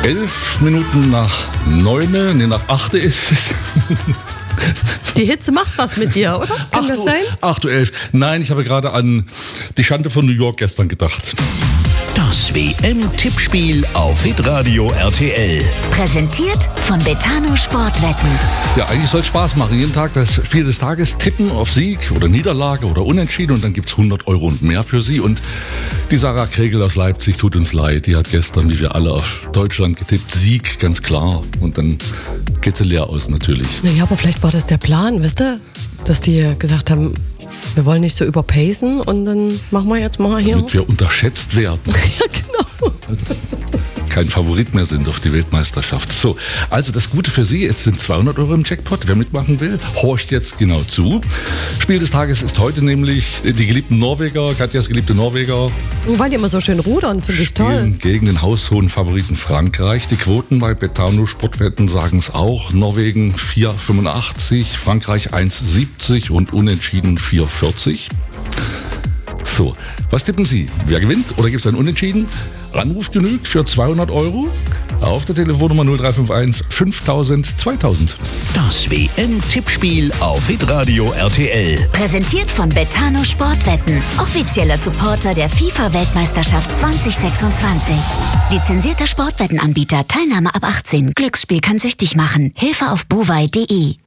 11 Minuten nach 9, nach 8 ist es. Die Hitze macht was mit dir, oder? Kann das sein? 8:11 Uhr. Nein, ich habe gerade an die Schande von New York gestern gedacht. Das WM-Tippspiel auf Hitradio RTL. Präsentiert von Betano Sportwetten. Ja, eigentlich soll es Spaß machen. Jeden Tag das Spiel des Tages tippen auf Sieg oder Niederlage oder Unentschieden und dann gibt es 100 Euro und mehr für Sie. Und die Sarah Kregel aus Leipzig tut uns leid. Die hat gestern, wie wir alle, auf Deutschland getippt. Sieg, ganz klar. Und dann geht sie leer aus natürlich. Naja, aber vielleicht war das der Plan, weißt du? Dass die gesagt haben, wir wollen nicht so überpacen und dann machen wir jetzt mal hier. Damit wir unterschätzt werden. Ja, genau. Kein Favorit mehr sind auf die Weltmeisterschaft. So, also das Gute für Sie, es sind 200 Euro im Jackpot. Wer mitmachen will, horcht jetzt genau zu. Spiel des Tages ist heute nämlich die geliebten Norweger, Katjas geliebte Norweger. Weil die immer so schön rudern, finde ich toll. Spielen gegen den haushohen Favoriten Frankreich. Die Quoten bei Betano Sportwetten sagen es auch. Norwegen 4,85, Frankreich 1,70 und Unentschieden 4,40. So, was tippen Sie? Wer gewinnt oder gibt es ein Unentschieden? Anruf genügt für 200 Euro auf der Telefonnummer 0351 5000 2000. Das WM-Tippspiel auf Hitradio RTL. Präsentiert von Betano Sportwetten. Offizieller Supporter der FIFA-Weltmeisterschaft 2026. Lizenzierter Sportwettenanbieter. Teilnahme ab 18. Glücksspiel kann süchtig machen. Hilfe auf buwei.de.